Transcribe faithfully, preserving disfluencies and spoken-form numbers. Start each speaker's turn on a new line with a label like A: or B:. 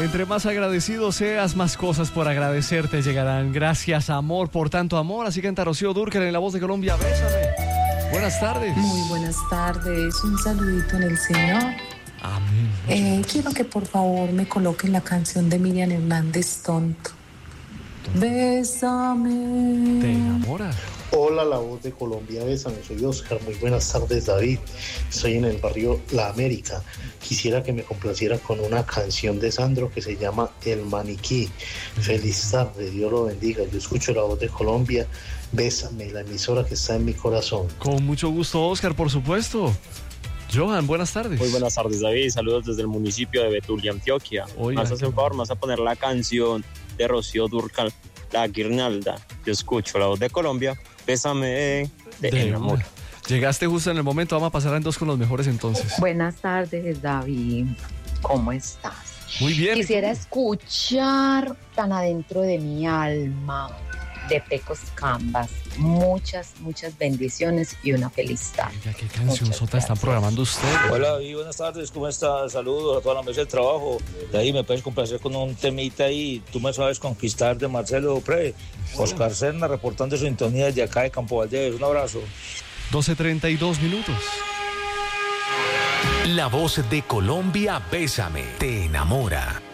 A: Entre más agradecido seas, más cosas por agradecerte llegarán. Gracias, amor, por tanto amor. Así canta Rocío Dúrcal en La Voz de Colombia. Bésame. Buenas tardes.
B: Muy buenas tardes. Un saludito en el Señor.
A: Amén.
B: Eh, quiero que por favor me coloquen la canción de Miriam Hernández, Tonto. Bésame.
A: ¿Te enamora?
C: Hola, La Voz de Colombia, bésame, soy Oscar, muy buenas tardes, David. Estoy en el barrio La América. Quisiera que me complaciera con una canción de Sandro que se llama El Maniquí. Feliz tarde, Dios lo bendiga. Yo escucho La Voz de Colombia, bésame, la emisora que está en mi corazón.
A: Con mucho gusto, Oscar, por supuesto. Johan, buenas tardes.
D: Muy buenas tardes, David. Saludos desde el municipio de Betulia, Antioquia.
A: Oiga,
D: Más hace un favor, vas a poner la canción de Rocío Dúrcal, La Guirnalda. Yo escucho La Voz de Colombia, bésame, te
A: de
D: enamoro.
A: Llegaste justo en el momento, vamos a pasar en dos con los mejores entonces.
E: Buenas tardes, David. ¿Cómo estás?
A: Muy bien.
E: Quisiera escuchar Tan adentro de mi alma de Pecos Canvas. Muchas, muchas bendiciones y una feliz tarde.
A: Oiga, qué canción sota están programando ustedes.
F: Hola David, buenas tardes, ¿cómo estás? Saludos a toda la mesa de trabajo. De ahí me puedes complacer con un temita ahí, Tú me sabes conquistar, de Marcelo Dupré. Oscar Serna reportando sintonía desde acá de Campo Valdez. Un abrazo.
A: doce treinta y dos minutos.
G: La Voz de Colombia, bésame, te enamora.